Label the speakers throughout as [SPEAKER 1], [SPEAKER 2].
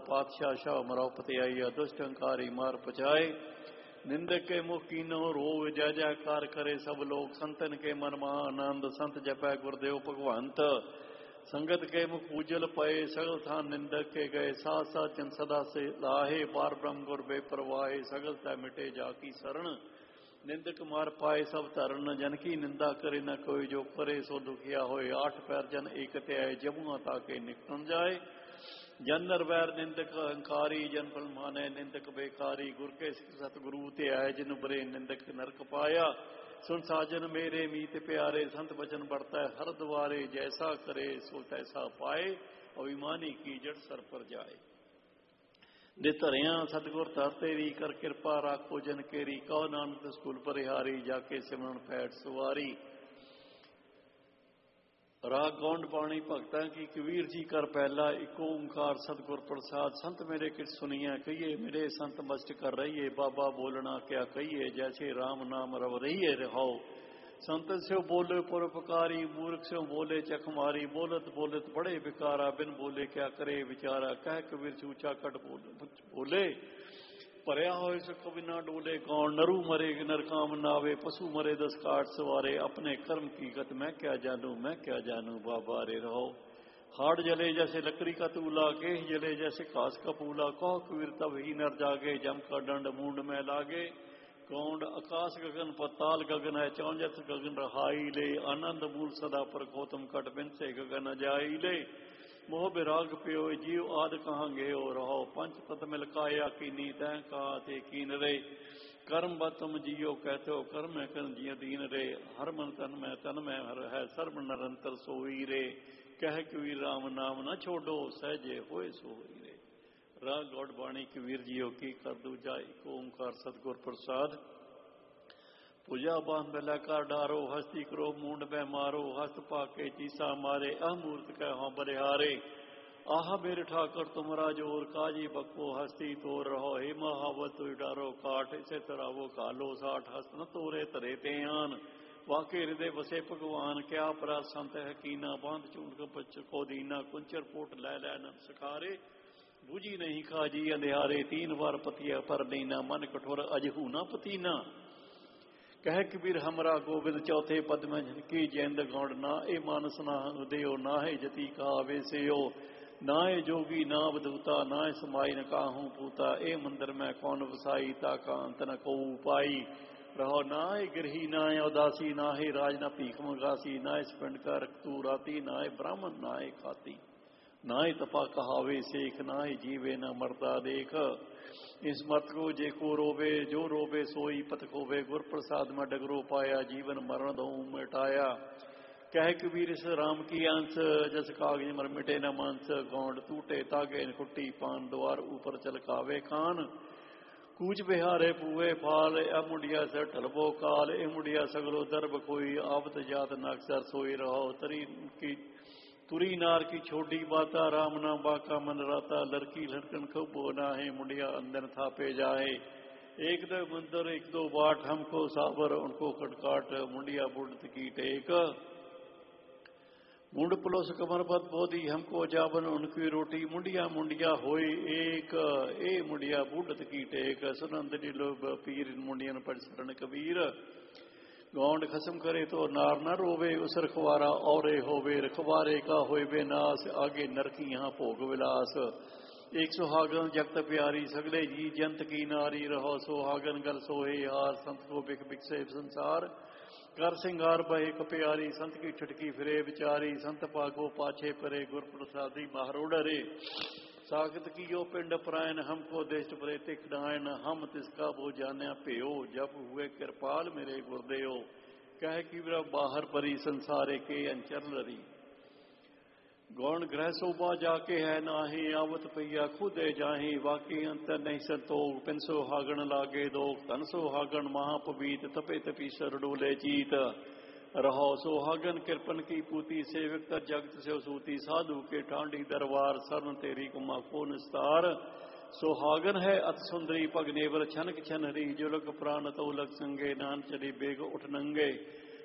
[SPEAKER 1] पातशाह शाह मराव पतियाई दुष्ट अंकारी मार पचाए निंदक के मुख कीनो रोग जय जयकार करे सब लोग संतन के मन महा आनंद संत जपै गुरदेव भगवंत संगत के मुख उजल पए सगल थान निंदक के गए साथ साथ जन सदा से लाहे पार ब्रह्म गुर बेपरवाहे सगल तय मिटे जाकी शरण निंदक मार पाए सब धरण जन की निंदा करे न कोई जो करे सो दुखिया होए आठ पैर जन एक त्याय जमुआ ताके निकल जाए जन नरवैर निंदक अहंकारी जन फल माने निंदक बेकारी गुर के सतगुरु ते आए जिन बरे निंदक नरक पाया सुन साजन मेरे मीत प्यारे संत बचन बढ़ता है हर द्वारे जैसा करे सो तैसा पाए अभिमानी की जड़ सर पर जाए दे धरिया सतगुर धर तेरी कर कृपा राखो जन केरी कहो नानक स्कूल परिहारी जाके सिमरन पैठ सवारी राग गौंड पाणी भगतां की कबीर जी कर पहला इको ओंकार सतगुर प्रसाद संत मेरे किट सुनिया कहिए मेरे संत मस्त कर रहिए बाबा बोलना क्या कहिए जैसे राम नाम रव रहिए रहो संत से बोले परोपकारी मूर्ख से बोले चख मारी बोलत बोलत बड़े बिकारा बिन बोले क्या करे विचारा कह कबीर ऊंचा कट बोले भरिया हो कभी ना डोले कौन नरू मरे नर काम नावे पशु मरे दस काट सवारे अपने कर्म की गत मैं क्या जानू बाबा रे रहो हाड़ जले जैसे लकड़ी का तूला के जले जैसे घास का फूला कहो कबीर तब ही नर जागे जम का दंड मूंड में लागे कौंड आकाश गगन पताल गगन है चौंजत गगन रहाई ले आनंद मूल सदा पर गौतम कट बिन से गगन जाई ले मोह विराग प्यो जीव आद कहाँ गयो रहो पंच तत मिलकाया कीनी तैं कहा थे कीन रे कर्म बत तुम जियो कहते हो कर्म है कर्म जियो दीन रे हर मन तन में हर है सर्व निरंतर सोई रे कह कबीर राम नाम न छोड़ो सहजे होए सोई रे राग गौड़ बाणी कबीर जियो की कर दूजा एक ओंकार सतगुर प्रसाद पूजा बांध बेलाकार डारो हस्ती करो मूंड में मारो हस्त पाके चीसा मारे अमूर्त कह बलिहारे आह मेरे ठाकर तुमरा जोर काजी बको हस्ती तोर रहो हे महावत तु डारो काठ इसे तरावो कालो साठ हस्त न तोरे तरे ते आन वाके हृदय बसे भगवान क्या अपराध संत है कीना बांध चूंड बच को दीना कुंचर पोट लै न सखारे बूझी नहीं खाजी अंधियारे तीन बार पतिया पर नीना मन कठोर अजहू न पतीना कह कबीर हमरा गोविंद चौथे पद में झनकी जैंद गौड़ ना ए मानस ना देयो ना है जति का आवेशयो ना ए जोगी ना बधूता ना ए समाई न काहू पूता ए मंदिर में कौन वसाई ता का अंत न को उपाई रहो ना ए गिरही ना ए उदासी ना है राज न भीख मंगासी ना इस पिंड का रक्तू राती ना ए ब्राह्मण ना ए खाती ना ही तपा कहावे सेख ना ही जीवे न मरदा देख इस मत को जे को रोवे जो रोवे सोई पत खोवे गुर प्रसाद में डगरो पाया जीवन मरण दो मिटाया कह कबीर इस राम की अंश जस कागज मर मिटे न मांस गौंड टूटे तागे कुट्टी पान द्वार ऊपर चलकावे कान कूच बिहारे पूवे फाल ए मुंडिया से टलबो काल ए मुंडिया सगलो दर्ब कोई आवत जात नाक्सर सोई रहो तरी की तुरी नार की छोटी बाता राम नाम बाका मन राता लड़की लड़कन खूब बोना है मुंडिया अंदर थापे जाए एक दो मंदिर एक दो बाट हमको साबर उनको खटकाट मुंडिया बुढ़ की टेक मुंड पुलोस कमर पद बोधी हमको जाबन उनकी रोटी मुंडिया मुंडिया होए एक ए मुंडिया बुढ़ की टेक सुनंद लोग पीर मुंडियन पर शरण कबीर गौंड खसम करे तो नार न रोवे उस रखवारा औरे होवे रखवारे का होए बेनास आगे नरकी यहाँ भोग विलास एक सुहागन जगत प्यारी सगले जी जंत की नारी रहो सुहागन गल सोहे हार संत को बिक बिकसे संसार कर सिंगार बहे कप्यारी संत की ठटकी फिरे बिचारी संत पागो पाछे परे गुर प्रसादी मारो डरे सागत की यो पिंड प्रायन हमको देश परे तिखडायन हम तिसका वो जाने प्यो जब हुए कृपाल मेरे गुरदेव कह कि बाहर परी संसारे के अंचल लरी गौण ग्रह शोभा जाके है नाही आवत पैया खुदे जाही वाकी अंत नहीं संतोख पिन सुहागण लागे दो तन सुहागण महापबीत तपे तपीसर डोले जीत रहो सुहागन कृपन की पूती सेवक तर जगत से सूती साधु के ठांडी दरबार सरन तेरी कुमा को निस्तार सुहागन है अत सुंदरी पग नेवर छनक छनहरी जुलक प्राण तोलक संगे नान चली बेग उठ नंगे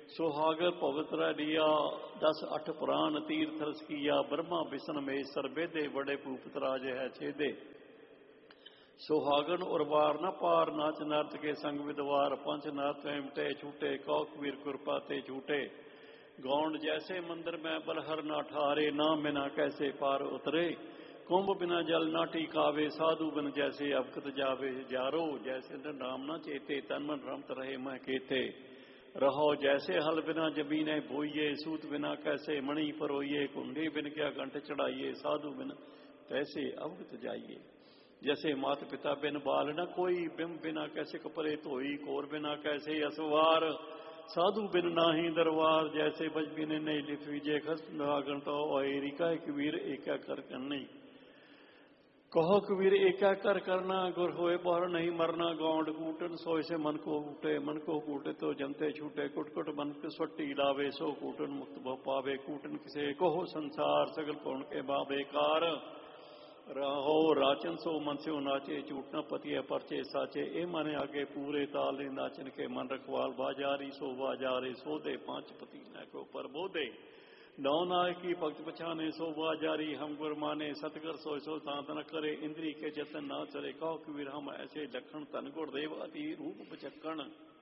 [SPEAKER 1] सुहागर पवित्र लिया 10-8 पुराण तीर्थ रस किया ब्रह्मा विष्णु महेश्वर वेदे बड़े भूपतराज है छेदे सुहागन उर्वार न पार नाच नर्त के संग विद्वार पंच नर्त मिटे छूटे कौक वीर कृपा ते छूटे गौंड जैसे मंदिर में बलहर न ठारे नाम बिना कैसे पार उतरे कुंभ बिना जल न टीकावे साधु बिन जैसे अवकत जावे जारो जैसे नाम न चेते तन मन रमत रहे मैं केते रहो जैसे हल बिना जमीने बोइये सूत बिना कैसे मणि परोइये कुंडी बिन क्या कंठ चढ़ाइए साधु बिन कैसे अवगत जाइए जैसे मात पिता बिन बाल न कोई बिम बिना कैसे कपड़े धोई कोर बिना कैसे असवार साधु बिन नाही दरबार जैसे बज बिन नहीं लिखीजे खस नागन तो का कबीर एका कर नहीं कहो कबीर एका कर करना गुर होए पर नहीं मरना गौंड कूटन सोए से मन को कूटे तो जमते छूटे कुट मन के स्वट्टी लावे सो कूटन मुक्त भव पावे कूटन किसे कहो संसार सगल कौन के बाबेकार रहो राचन सो मन से नाचे चूटना पतिया परचे साचे ए माने आगे पूरे ताल नाचन के मन रखवाल बाजारी सो बाजारे सो दे पांच पति न को पर बोधे नौ नायक की भक्त पछाने सो बाजारी हम गुर माने सतगर सोय सो तांत न करे इंद्री के चेतन ना चले कहो कबीर हम ऐसे लखन तन गुरदेव अति रूप बचक्कण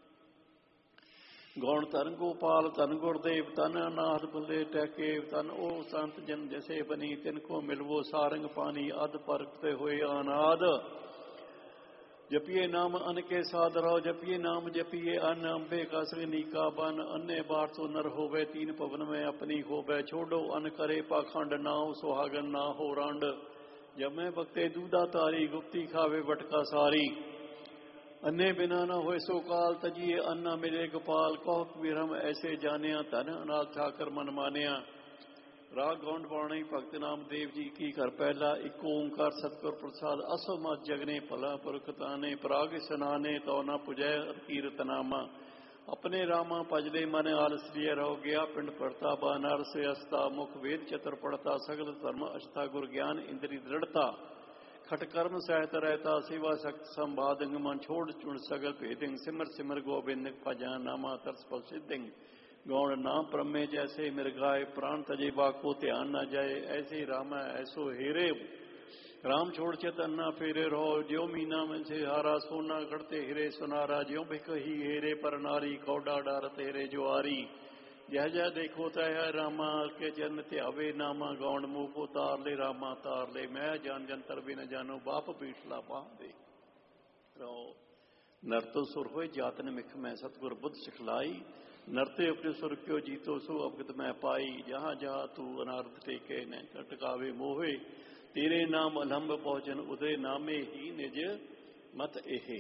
[SPEAKER 1] गौण तन गोपाल तन गुरदेव तन अनाथ बल्ले टैके तन ओ संत जन जैसे बनी तिनको मिलवो सारंग पानी अध परखते हुए अनाद जपिए नाम अन के साध रहो जपिए नाम जपिए अन्न अम्बे का नीका बन अन्य बार तो नर होवे तीन पवन में अपनी होवे छोड़ो अन करे पाखंड नाव सुहागन ना हो रांड जब मैं भक्ते दूधा तारी गुप्ती खावे बटका सारी अन्य बिना न होए सो काल तजिए अन्ना मिले गोपाल कहो कबीर हम ऐसे जानिया धन अनाथ ठाकर मन मानिया राग गौंड बाणी भगत नाम देव जी की कर पहला एक ओंकार सतगुर प्रसाद असमत जगने भला पुरख ताने पराग सनाने तो न पुजय कीर्तनामा अपने रामा भजले मन आलसिय रहो गया पिंड पड़ता बानर से अस्ता मुख वेद चतुर पड़ता सगल धर्म अष्टा गुर ज्ञान इंद्री दृढ़ता खटकर्म सहत रहता सेवा शक्त संवादंग मन छोड़ चुण सगल भेदिंग सिमर सिमर गोबिंद भजा नामा तरस पल सिद्धिंग गौण नाम ब्रह्मे जैसे मृगाए प्राण तजे बाको ध्यान न जाए ऐसे राम ऐसो हेरे राम छोड़ चेतन्ना फेरे रहो ज्यो मीना में से हारा सोना गढ़ते हिरे सुनारा ज्यो भी कही हेरे पर नारी कौडा डार तेरे जुआरी जह जह देखो तह रामा के जन्म त्यावे नामा गौण मुँह को तार ले रामा तार ले मैं जान जंतर भी न जानो बाप पीठला पाँ दे रहो नर तो सुर हो जातन मिख में सतगुर बुद्ध सिखलाई नरते अपने सुर क्यों जीतो सो अवगत मैं पाई जहाँ जहाँ तू अनार्थ टेके न कटकावे मोहे तेरे नाम अलम्ब पहुंचन उदय नामे ही निज मत एहे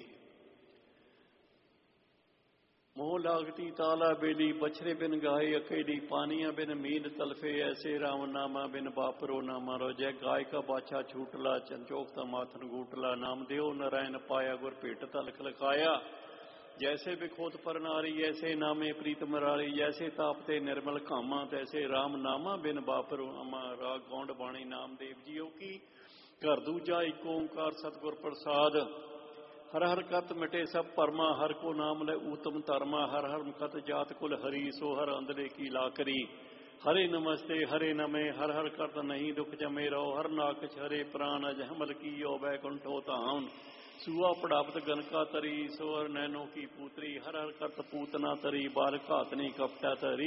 [SPEAKER 1] मोह लागती ताला बेली बछरे बिन गाय अकेली पानिया बिन मीन तलफे ऐसे राम नामा बिन बापरो नामा रो जय गाय का बाछा छूटला चंचोकता माथन गूटला नाम देव नारायण पाया गुर पेट तलख लखाया जैसे बिखोत पर नारी ऐसे नामे प्रीत मरारी जैसे तापते निर्मल कामा तैसे राम नामा बिन बापरो अमा राग गौंड बाणी नाम देव जियो की घर दूजा एक ओंकार सतगुर प्रसाद हर हर कत मिटे सब परमा हर को नाम ले उत्तम धर्मा हर हर मुखत जात कुल हरी सो हर अंधले की लाकरी हरे नमस्ते हरे नमे हर हर करत नहीं दुख जमे रहो हर नाकच हरे प्राण अजहमल की यो बैकुंठो धाम सुआ पढ़ावत गनका तरी सोहर नैनो की पुत्री हर हर करत पूतना तरी बाल घातनी कपटा तरी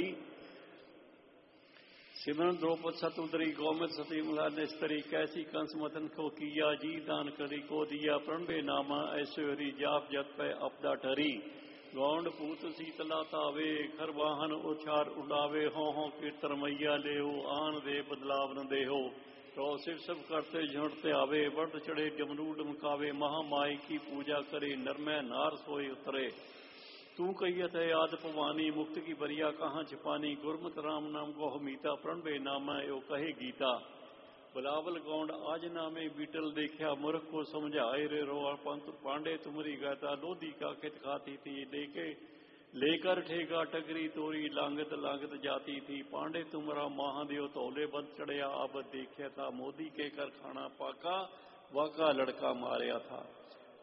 [SPEAKER 1] सिमरन द्रौपद सतुदरी गौमत सती मुला निस्तरी कैसी कंस मदन को किया जी दान करी को दिया प्रणबे नामा ऐश्वरी जाप जत पे अपदा ठरी गौंड पूत शीतला तावे खर वाहन उछार उड़ावे हो कीर्तन मैया ले आन दे बदलाव न देहो तो शिव सब करते झुंडते आवे वर्त चढ़े डमरू डमकावे महामाई की पूजा करे नरमै नार सोए उतरे तू कहियत है आद पवानी मुक्त की बरिया कहाँ छिपानी गुरमत राम नाम को मीता प्रणबे नामा यो कहे गीता बलावल गौंड आज नामे बीटल देखा मूर्ख को समझाए रे रो पंत पांडे तुमरी गाता लोधी का खित खाती थी लेकर ठेगा टगरी तोरी लांगत लांगत जाती थी पांडे तुमरा महादेव तौले बंद चढ़िया अब देखा था मोदी के कर खाना पाका वाका लड़का मारिया था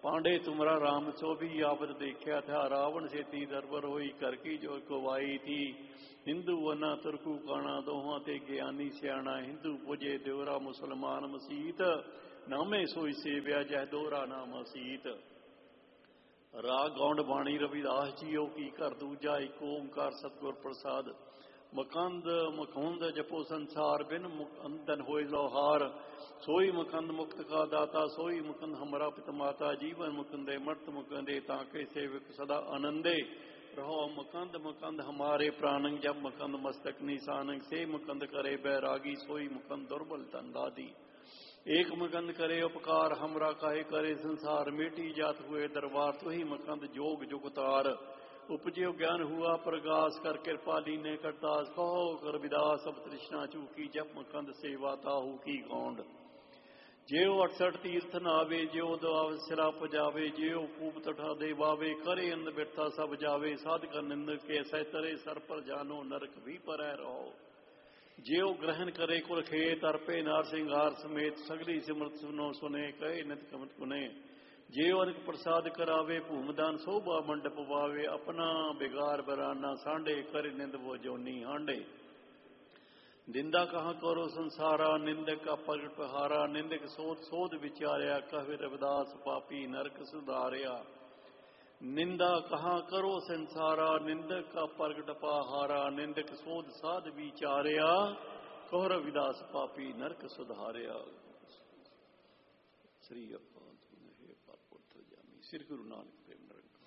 [SPEAKER 1] पांडे तुमरा राम सो भी आबद देखा था, रावण से ती दरबर होई कर की जो गवाई थी। हिंदू वना तुरकू काना दोहां ते ज्ञानी सियाणा, हिंदू पुजे देवरा मुसलमान मसीत, नामे सोई सेव्या जह दोहरा नाम असीत। राग गौंड बाणी रविदास जीओ की कर दूजा, एक ओंकार सतगुर प्रसाद। मकंद मखुंद जपो संसार, बिन अंदन होए लोहार। सोई मकंद मुक्त का दाता, सोई मुकंद हमारा पिता माता। जीवन मुकंदे मर्त मुकंदे, ताके सेवक सदा आनंदे। रहो मकंद मकंद हमारे प्राणंग, जब मकंद मस्तक निशानंग। से मकंद करे बैरागी, सोई मकंद दुर्बल तन दादी। एक मकंद करे उपकार, हमरा काहे करे संसार। मेटी जात हुए दरबार, तो ही मकंद जोग जुगतार। उपजो ज्ञान हुआ प्रकाश, कर कृपाली ने करतास। कहो कर विदास अब तृष्णा चूकी, जब मकंद सेवा ताहू की गौंड। ज्यो 68 तीर्थ नावे, ज्यो दवावसिला पजावे। ज्यो कूप तठा देवावे, करे अंध बिरथा सब जावे। साध कर निंद के सहतरे, सर पर जानो नरक भी पर रहो। ज्यो ग्रहण करे कुल खेत, अर्पे नार सिंगार समेत। सगली सिमरत सुनो सुने, कहे नित कमत कुने। ज्यो अनक प्रसाद करावे, भूमदान शोभा मंडप वावे। अपना बिगार बराना सांडे, करे निंद वो जोनी हांडे। निंदा कहाँ करो संसारा, निंदक का प्रगट पहारा। निंदक सोध सोध विचार्या, कहे रविदास पापी नरक सुधार्या। निंदा कहाँ करो संसारा, निंदक का प्रगट पहारा। निंदक सोध साध विचार्या, कहो रविदास पापी नरक सुधार्या। श्री अकाल पुत्र जामी, श्री गुरु नानक प्रेम निरंकार।